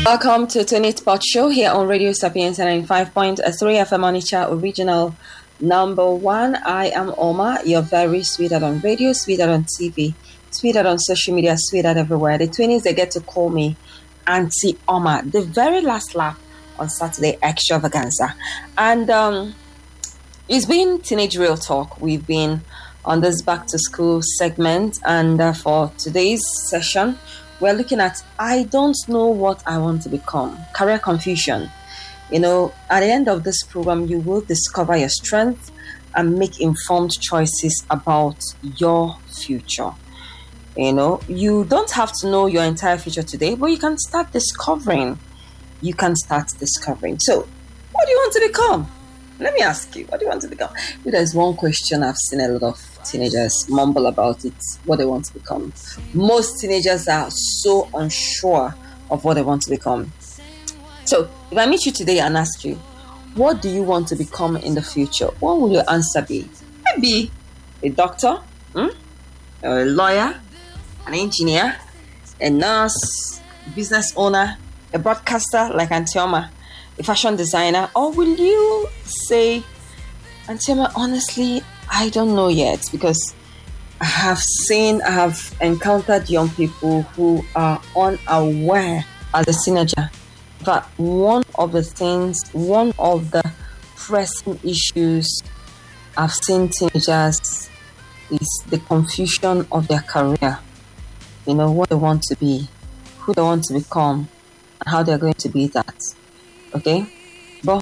Welcome to Tony's Pot Show here on Radio Sapiens 95.3 FM Onitsha original number one. I am Oma, your very sweetheart on radio, sweetheart on TV, sweetheart on social media, sweetheart everywhere. The 20s, they get to call me Auntie Oma. The very last lap on Saturday extravaganza. And it's been Teenage Real Talk. We've been on this back to school segment. And for today's session, we're looking at I don't know what I want to become. Career confusion. You know, at the end of this program, you will discover your strength and make informed choices about your future. You know, you don't have to know your entire future today, but you can start discovering. So, what do you want to become? Let me ask you, what do you want to become? There's one question I've seen a lot of teenagers mumble about it, what they want to become. Most teenagers are so unsure of what they want to become. So, if I meet you today and ask you, what do you want to become in the future? What will your answer be? Maybe a doctor, or a lawyer, an engineer, a nurse, a business owner, a broadcaster like Antioma, a fashion designer, or will you say, Antioma, honestly, I don't know yet, because I have encountered young people who are unaware as a teenager that one of the pressing issues I've seen teenagers is the confusion of their career. You know, what they want to be, who they want to become, and how they're going to be that. Okay? But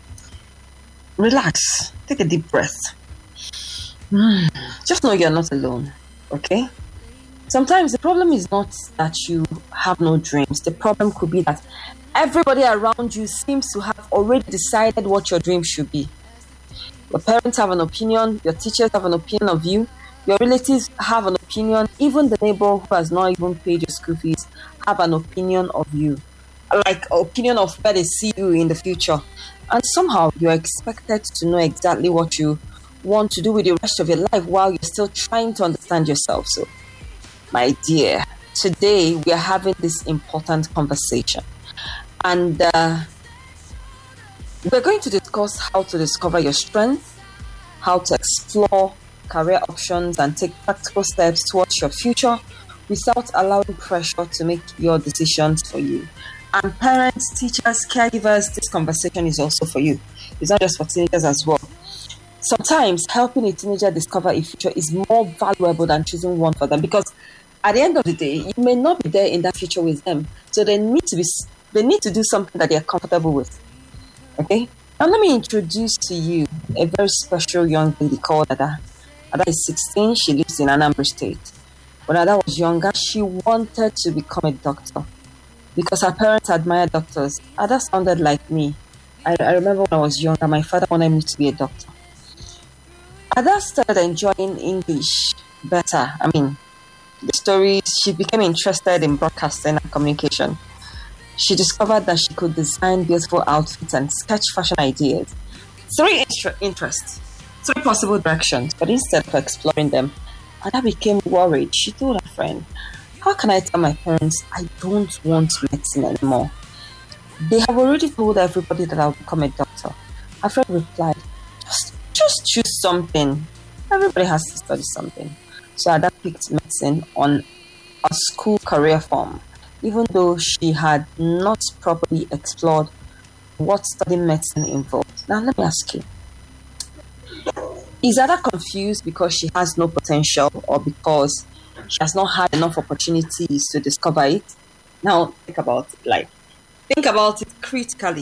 relax. Take a deep breath. Just know you're not alone. Okay? Sometimes the problem is not that you have no dreams. The problem could be that everybody around you seems to have already decided what your dream should be. Your parents have an opinion. Your teachers have an opinion of you. Your relatives have an opinion. Even the neighbor who has not even paid your school fees have an opinion of you. Like opinion of where they see you in the future. And somehow you're expected to know exactly what you want to do with the rest of your life while you're still trying to understand yourself. So, my dear, today we are having this important conversation. And we're going to discuss how to discover your strength, how to explore career options and take practical steps towards your future without allowing pressure to make your decisions for you. And parents, teachers, caregivers, this conversation is also for you. It's not just for teenagers as well. Sometimes helping a teenager discover a future is more valuable than choosing one for them, because at the end of the day, you may not be there in that future with them. So they need to do something that they're comfortable with. Okay? Now let me introduce to you a very special young lady called Ada. Ada is 16. She lives in Anambra State. When Ada was younger, she wanted to become a doctor because her parents admired doctors. Ada sounded like me. I remember when I was younger, my father wanted me to be a doctor. Ada started enjoying English better. I mean, the stories, she became interested in broadcasting and communication. She discovered that she could design beautiful outfits and sketch fashion ideas. Three interests, three possible directions, but instead of exploring them, Ada became worried. She told her friend, how can I tell my parents I don't want medicine anymore? They have already told everybody that I'll become a doctor. Her friend replied, just choose something. Everybody has to study something. So Ada picked medicine on a school career form, even though she had not properly explored what studying medicine involved. Now let me ask you, is Ada confused because she has no potential or because she has not had enough opportunities to discover it? Now think about it critically.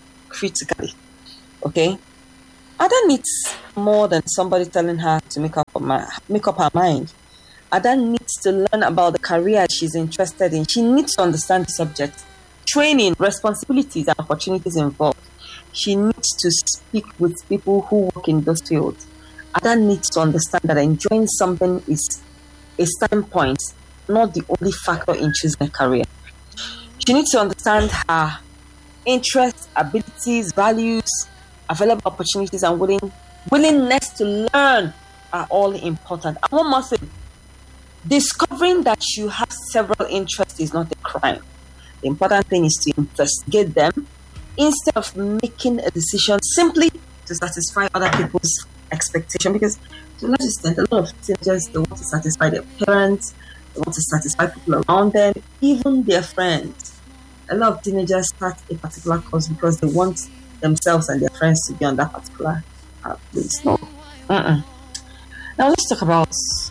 Okay? Ada needs more than somebody telling her to make up her mind. Ada needs to learn about the career she's interested in. She needs to understand the subject, training, responsibilities, and opportunities involved. She needs to speak with people who work in those fields. Ada needs to understand that enjoying something is a starting point, not the only factor in choosing a career. She needs to understand her interests, abilities, values, available opportunities, and willingness to learn are all important. And one more thing, discovering that you have several interests is not a crime. The important thing is to investigate them instead of making a decision simply to satisfy other people's expectation. Because to a large extent, a lot of teenagers, they want to satisfy their parents, they want to satisfy people around them, even their friends. A lot of teenagers start a particular course because they want themselves and their friends to be on that particular place. No. Now let's talk about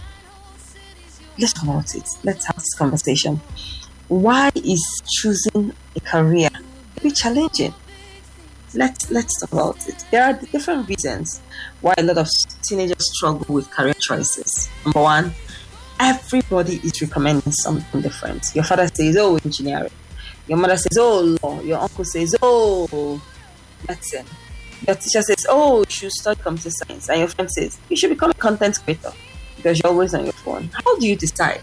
it. Let's have this conversation. Why is choosing a career a bit challenging? Let's talk about it. There are different reasons why a lot of teenagers struggle with career choices. Number one, everybody is recommending something different. Your father says, oh, engineering. Your mother says, oh, law. Your uncle says, oh, medicine. Your teacher says, oh, you should study computer science. And your friend says, you should become a content creator because you're always on your phone. How do you decide?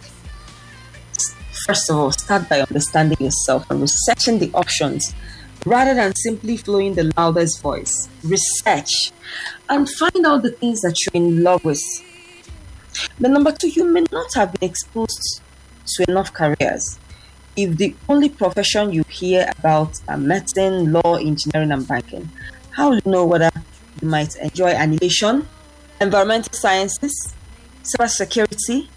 First of all, start by understanding yourself and researching the options rather than simply following the loudest voice. Research and find out the things that you're in love with. But number two, you may not have been exposed to enough careers. If the only profession you hear about are medicine, law, engineering, and banking, how will you know whether you might enjoy animation, environmental sciences, cybersecurity,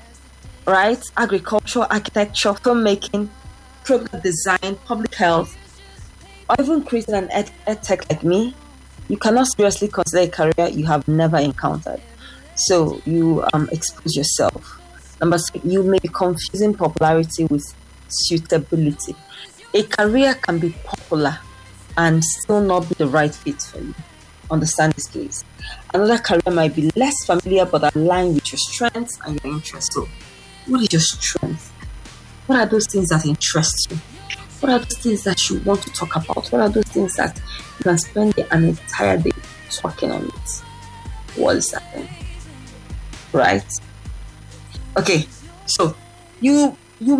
right, agriculture, architecture, filmmaking, product design, public health, or even creating an ed tech like me? You cannot seriously consider a career you have never encountered. So you expose yourself. Number three, you may be confusing popularity with suitability. A career can be popular and still not be the right fit for you. Understand this, please. Another career might be less familiar but aligned with your strengths and your interests. So, what is your strength? What are those things that interest you? What are those things that you want to talk about? What are those things that you can spend an entire day talking on it? What is that thing? Right? Okay, so you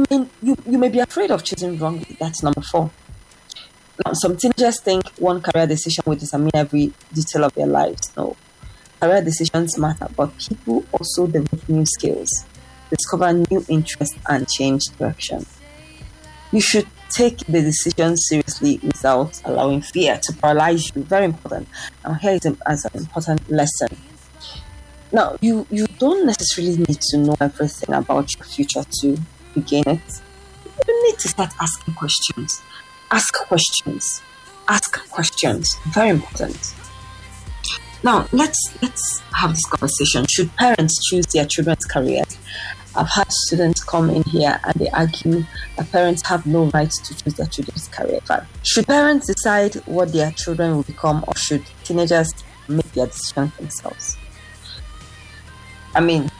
may be afraid of choosing wrongly. That's number four. Now, some teenagers think one career decision will determine every detail of their lives. No, career decisions matter, but people also develop new skills, discover new interests, and change direction. You should take the decision seriously without allowing fear to paralyze you. Very important. Now, here is an important lesson. Now, you don't necessarily need to know everything about your future to begin it. You need to start asking questions. Ask questions. Ask questions. Very important. Now, let's have this conversation. Should parents choose their children's careers? I've had students come in here and they argue that parents have no right to choose their children's career. Should parents decide what their children will become, or should teenagers make their decisions themselves? I mean,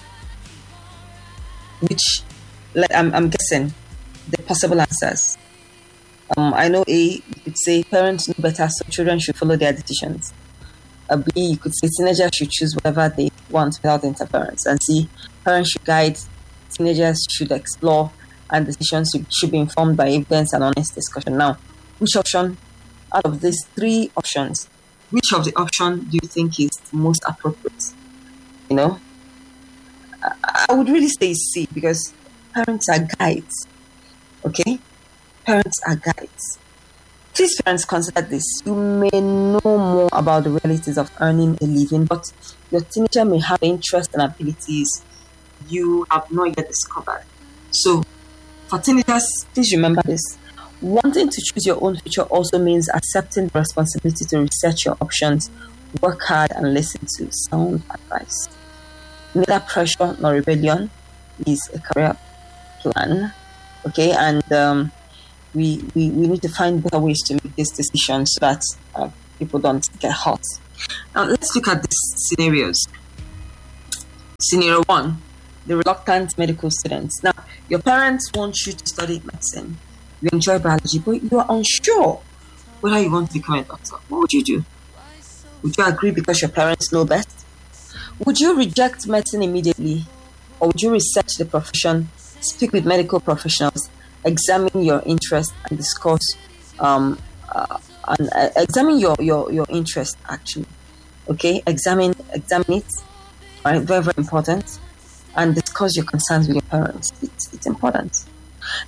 I'm guessing the possible answers. I know A, you could say parents know better, so children should follow their decisions. B, you could say teenagers should choose whatever they want without interference. And C, parents should guide, teenagers should explore, and decisions should be informed by evidence and honest discussion. Now, which option out of these three options, which of the option do you think is the most appropriate? You know, I would really say C, because parents are guides. Okay? Parents are guides. Please, parents, consider this. You may know more about the realities of earning a living, but your teenager may have interests and abilities you have not yet discovered. So, for teenagers, please remember this. Wanting to choose your own future also means accepting the responsibility to research your options, work hard, and listen to sound advice. Neither pressure nor rebellion is a career plan. Okay, and we need to find better ways to make this decision so that people don't get hurt. Now, let's look at these scenarios. Scenario one, the reluctant medical students. Now, your parents want you to study medicine. You enjoy biology, but you are unsure whether you want to become a doctor. What would you do? Would you agree because your parents know best? Would you reject medicine immediately? Or would you research the profession, speak with medical professionals, examine your interest, and discuss examine your interest actually? Okay, examine it. Right, very, very important. And discuss your concerns with your parents. It's important.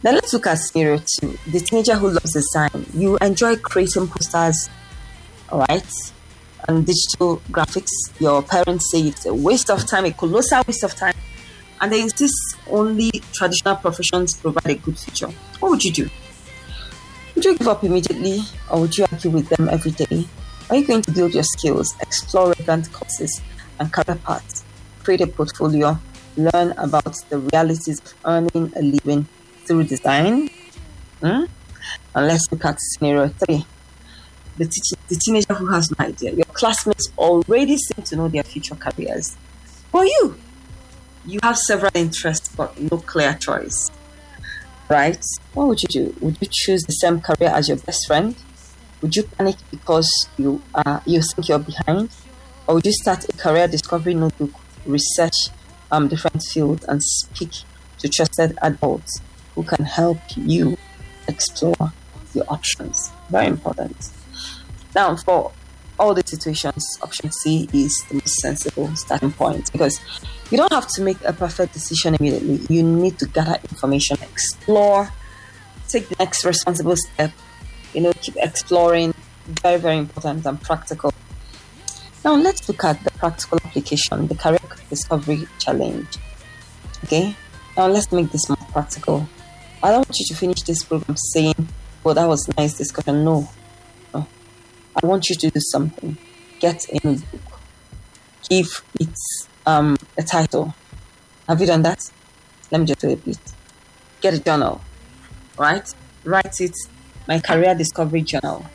Now let's look at scenario two. The teenager who loves design. You enjoy creating posters, all right, and digital graphics. Your parents say it's a waste of time, a colossal waste of time, and they insist only traditional professions provide a good future. What would you do? Would you give up immediately, or would you argue with them every day? Are you going to build your skills, explore relevant courses and career paths, create a portfolio, learn about the realities of earning a living through design? And let's look at scenario three. The teenager who has no idea. Your classmates already seem to know their future careers. For you have several interests but no clear choice. Right? What would you do? Would you choose the same career as your best friend? Would you panic because you think you're behind? Or would you start a career discovery notebook, research different fields, and speak to trusted adults who can help you explore your options? Very important. Now, for all the situations, option C is the most sensible starting point, because you don't have to make a perfect decision immediately. You need to gather information, explore, take the next responsible step, keep exploring. Very, very important and practical. Now, let's look at the practical application, the career discovery challenge. Okay? Now, let's make this more practical. I don't want you to finish this program saying, well, that was nice discussion. No. I want you to do something. Get a notebook. Give it a title. Have you done that? Let me just do a bit. Get a journal. Right? Write it. My career discovery journal.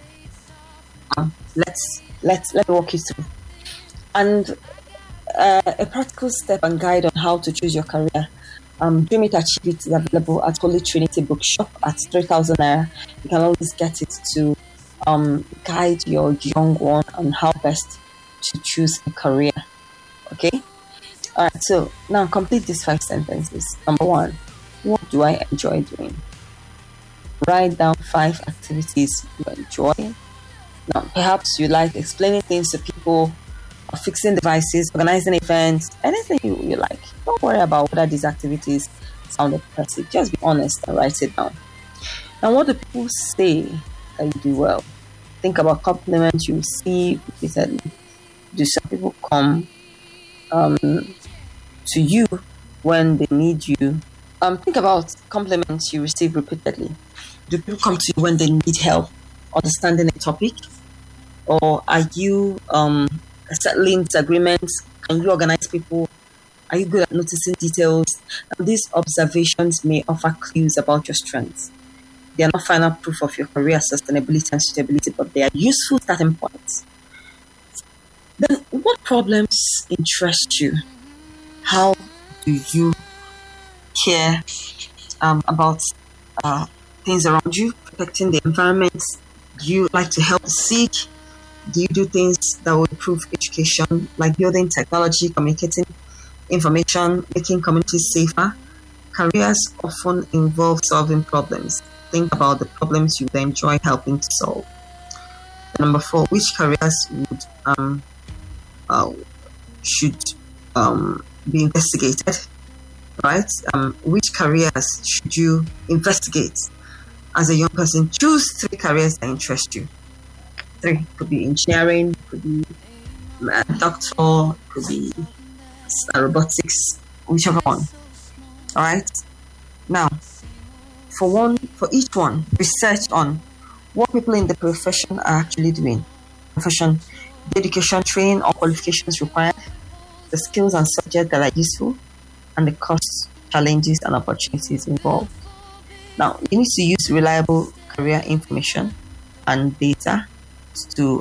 Let's walk you through. And a practical step and guide on how to choose your career. Dream It, Achieve It is available at Holy Trinity Bookshop at 3,000 naira. You can always get it to guide your young one on how best to choose a career. Okay? Alright, so now complete these 5 sentences. Number 1, what do I enjoy doing? Write down 5 activities you enjoy. Now, perhaps you like explaining things to people, or fixing devices, organizing events, anything you like. Don't worry about whether these activities sound impressive. Just be honest and write it down. Now, what do people say that you do well? Think about compliments you receive repeatedly. Do some people come to you when they need you? Think about compliments you receive repeatedly. Do people come to you when they need help understanding a topic? Or are you settling disagreements? Can you organize people? Are you good at noticing details? And these observations may offer clues about your strengths. They are not final proof of your career sustainability and suitability, but they are useful starting points. Then, what problems interest you? How do you care about things around you, protecting the environment? Do you like to help the sick? Do you do things that will improve education, like building technology, communicating information, making communities safer? Careers often involve solving problems. Think about the problems you enjoy helping to solve. Number 4, which careers should be investigated? Right? Which careers should you investigate as a young person? Choose 3 careers that interest you. 3 could be engineering, could be doctor, could be robotics, whichever one. All right. Now, for each one, research on what people in the profession are actually doing. Profession, the education, training, or qualifications required, the skills and subjects that are useful, and the costs, challenges, and opportunities involved. Now, you need to use reliable career information and data to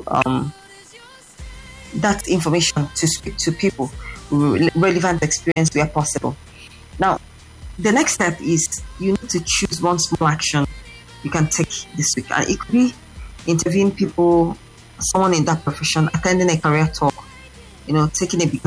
that information to speak to people with relevant experience where possible. Now, the next step is you need to choose one small action you can take this week, and it could be interviewing people, someone in that profession, attending a career talk, taking a beginner